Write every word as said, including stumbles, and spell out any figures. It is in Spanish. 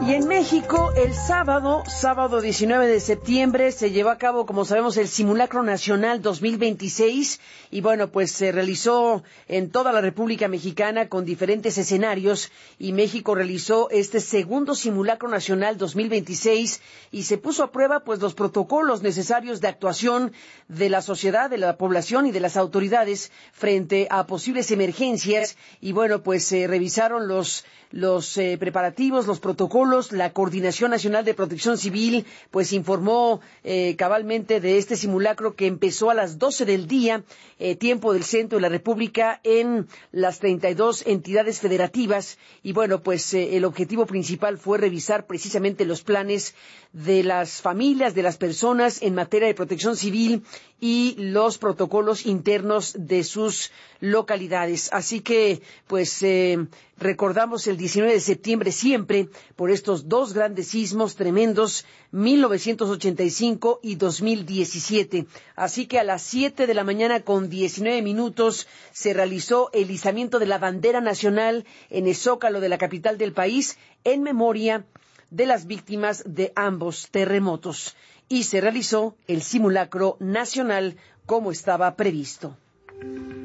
Y en México, el sábado, sábado diecinueve de septiembre, se llevó a cabo, como sabemos, el Simulacro Nacional dos mil veintiséis. Y bueno, pues se realizó en toda la República Mexicana con diferentes escenarios. Y México realizó este segundo Simulacro Nacional dos mil veintiséis y se puso a prueba pues los protocolos necesarios de actuación de la sociedad, de la población y de las autoridades frente a posibles emergencias. Y bueno, pues se revisaron los los eh, preparativos, los protocolos. La Coordinación Nacional de Protección Civil pues informó eh, cabalmente de este simulacro que empezó a las doce del día, eh, tiempo del centro de la República, en las treinta y dos entidades federativas. Y bueno, pues eh, el objetivo principal fue revisar precisamente los planes de las familias, de las personas en materia de protección civil y los protocolos internos de sus localidades. Así que, pues, eh, recordamos el diecinueve de septiembre siempre por estos dos grandes sismos tremendos, mil novecientos ochenta y cinco y dos mil diecisiete. Así que a las siete de la mañana con diecinueve minutos se realizó el izamiento de la bandera nacional en el Zócalo de la capital del país en memoria de las víctimas de ambos terremotos. Y se realizó el simulacro nacional como estaba previsto.